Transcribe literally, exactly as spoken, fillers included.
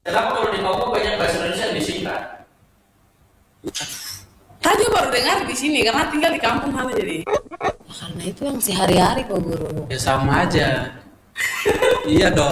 Kenapa kalau di Papua banyak bahasa Indonesia yang disingkat? Tadi baru dengar di sini karena tinggal di kampung hal jadi. Karena itu yang sehari-hari kok guru. Ya sama aja. Iya dong.